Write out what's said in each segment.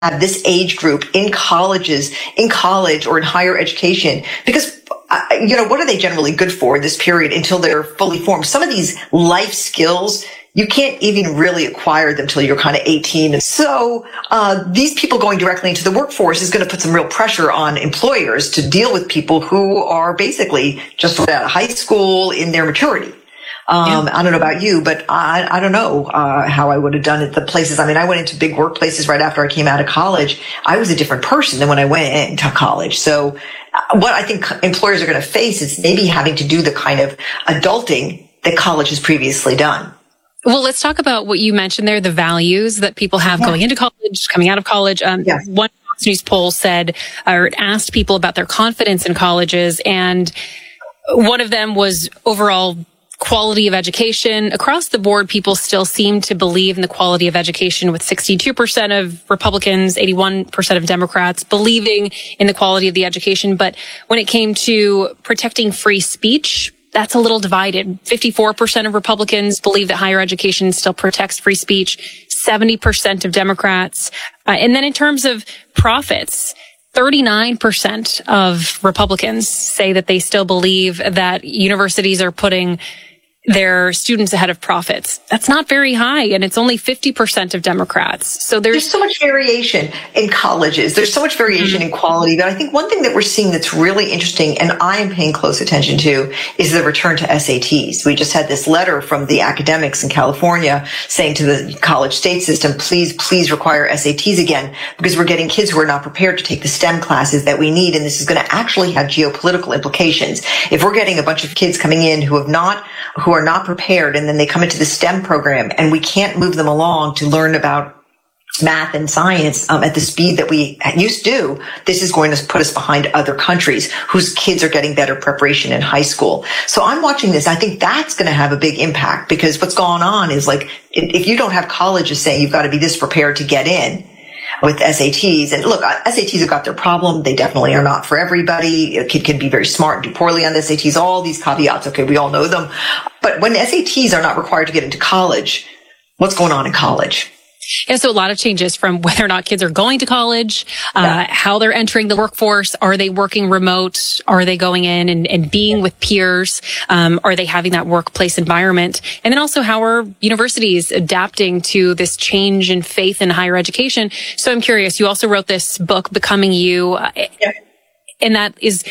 have this age group in college or in higher education, because what are they generally good for this period until they're fully formed? Some of these life skills, you can't even really acquire them until you're kind of 18. And so these people going directly into the workforce is going to put some real pressure on employers to deal with people who are basically just out of high school in their maturity. I don't know about you, but I don't know how I would have done it. The places, I mean, I went into big workplaces right after I came out of college. I was a different person than when I went into college. So what I think employers are going to face is maybe having to do the kind of adulting that college has previously done. Well, let's talk about what you mentioned there, the values that people have going into college, coming out of college. One Fox News poll said, or asked people about their confidence in colleges, and one of them was overall quality of education. Across the board, people still seem to believe in the quality of education, with 62% of Republicans, 81% of Democrats believing in the quality of the education. But when it came to protecting free speech, that's a little divided. 54% of Republicans believe that higher education still protects free speech, 70% of Democrats. And then in terms of profits, 39% of Republicans say that they still believe that universities are putting their students ahead of profits. That's not very high, and it's only 50% of Democrats. So there's so much variation in colleges. There's so much variation in quality. But I think one thing that we're seeing that's really interesting, and I am paying close attention to, is the return to SATs. We just had this letter from the academics in California saying to the college state system, please require SATs again, because we're getting kids who are not prepared to take the STEM classes that we need. And this is going to actually have geopolitical implications. If we're getting a bunch of kids coming in who are not prepared, and then they come into the STEM program and we can't move them along to learn about math and science at the speed that we used to do, this is going to put us behind other countries whose kids are getting better preparation in high school. So I'm watching this. I think that's going to have a big impact, because what's going on is, like, if you don't have colleges saying you've got to be this prepared to get in with SATs. And look, SATs have got their problem. They definitely are not for everybody. A kid can be very smart and do poorly on the SATs, all these caveats. Okay, we all know them. But when SATs are not required to get into college, what's going on in college? Yeah, so a lot of changes from whether or not kids are going to college, how they're entering the workforce. Are they working remote? Are they going in and being with peers? Are they having that workplace environment? And then also, how are universities adapting to this change in faith in higher education? So I'm curious, you also wrote this book, Becoming You, and that is,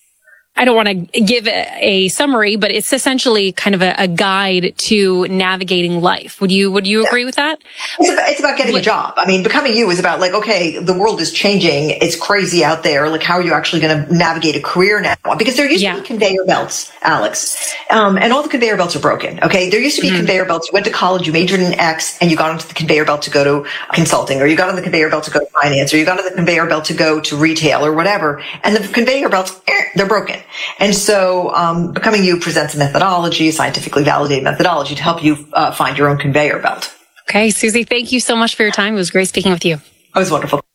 I don't want to give a summary, but it's essentially kind of a guide to navigating life. Would you agree with that? It's about getting a job. I mean, Becoming You is about, like, okay, the world is changing. It's crazy out there. Like, how are you actually going to navigate a career now? Because there used to be conveyor belts, Alex, and all the conveyor belts are broken. Okay. There used to be conveyor belts. You went to college, you majored in X, and you got onto the conveyor belt to go to consulting, or you got on the conveyor belt to go to finance, or you got on the conveyor belt to go to retail or whatever. And the conveyor belts, they're broken. And so Becoming You presents a methodology, a scientifically validated methodology, to help you find your own conveyor belt. Okay, Susie, thank you so much for your time. It was great speaking with you. It was wonderful.